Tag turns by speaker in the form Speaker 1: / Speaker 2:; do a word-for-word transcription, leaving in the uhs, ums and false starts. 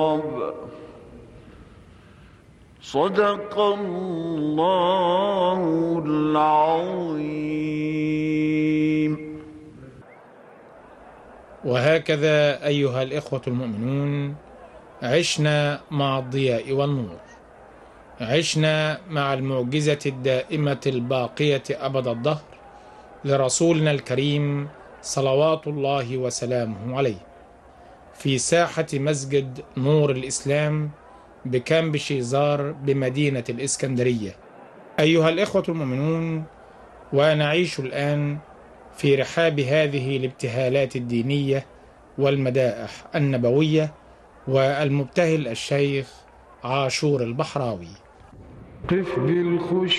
Speaker 1: صدق الله العظيم.
Speaker 2: وهكذا أيها الإخوة المؤمنون عشنا مع الضياء والنور، عشنا مع المعجزة الدائمة الباقية أبد الدهر لرسولنا الكريم صلوات الله وسلامه عليه، في ساحة مسجد نور الإسلام بكامب شيزار بمدينة الإسكندرية. أيها الإخوة المؤمنون، ونعيش الآن في رحاب هذه الابتهالات الدينية والمدائح النبوية والمبتهل الشيخ عاشور البحراوي.
Speaker 1: قف بالخشوع